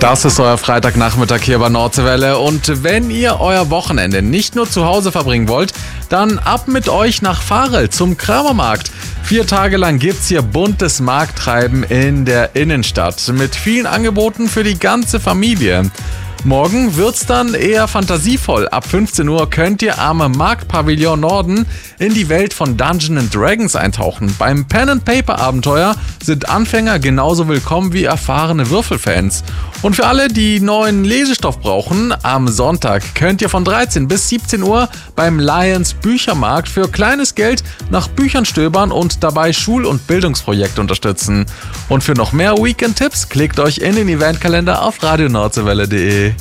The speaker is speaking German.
Das ist euer Freitagnachmittag hier bei Nordseewelle. Und wenn ihr euer Wochenende nicht nur zu Hause verbringen wollt, dann ab mit euch nach Varel zum Kramermarkt. 4 Tage lang gibt's hier buntes Markttreiben in der Innenstadt mit vielen Angeboten für die ganze Familie. Morgen wird's dann eher fantasievoll. Ab 15 Uhr könnt ihr am Marktpavillon Norden in die Welt von Dungeons & Dragons eintauchen. Beim Pen-and-Paper-Abenteuer sind Anfänger genauso willkommen wie erfahrene Würfelfans. Und für alle, die neuen Lesestoff brauchen, am Sonntag könnt ihr von 13 bis 17 Uhr beim Lions Büchermarkt für kleines Geld nach Büchern stöbern und dabei Schul- und Bildungsprojekte unterstützen. Und für noch mehr Weekend-Tipps klickt euch in den Eventkalender auf radionordsewelle.de.